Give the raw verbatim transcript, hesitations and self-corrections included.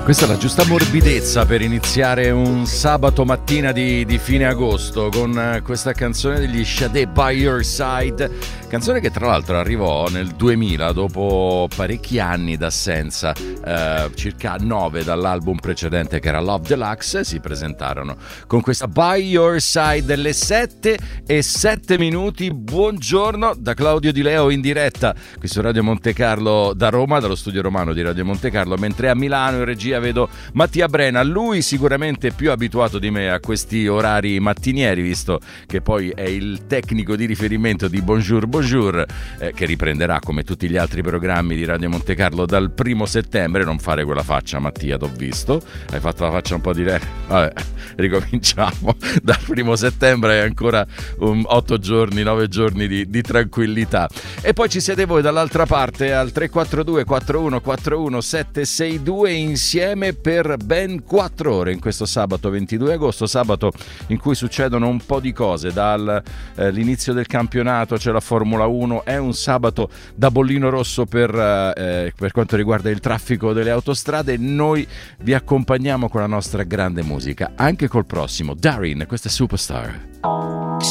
Questa è la giusta morbidezza per iniziare un sabato mattina di, di fine agosto con questa canzone degli Sade, By Your Side, canzone che tra l'altro arrivò nel duemila dopo parecchi anni d'assenza, eh, circa nove dall'album precedente che era Love Deluxe. Si presentarono con questa By Your Side delle sette e sette minuti. Buongiorno da Claudio Di Leo in diretta qui su Radio Monte Carlo da Roma, dallo studio romano di Radio Monte Carlo, mentre a Milano in regia vedo Mattia Brena, lui sicuramente più abituato di me a questi orari mattinieri, visto che poi è il tecnico di riferimento di Bonjour Bonjour, eh, che riprenderà come tutti gli altri programmi di Radio Monte Carlo dal primo settembre. Non fare quella faccia, Mattia, t'ho visto, hai fatto la faccia un po' di... Vabbè, ricominciamo dal primo settembre, ancora um, otto giorni, nove giorni di, di tranquillità. E poi ci siete voi dall'altra parte al tre quattro due quattro uno quattro uno sette sei due, insieme per ben quattro ore in questo sabato ventidue agosto, sabato in cui succedono un po' di cose. Dall'inizio eh, del campionato c'è la Formula uno, è un sabato da bollino rosso per, eh, per quanto riguarda il traffico delle autostrade. Noi vi accompagniamo con la nostra grande musica, anche col prossimo Darin, questa è Superstar.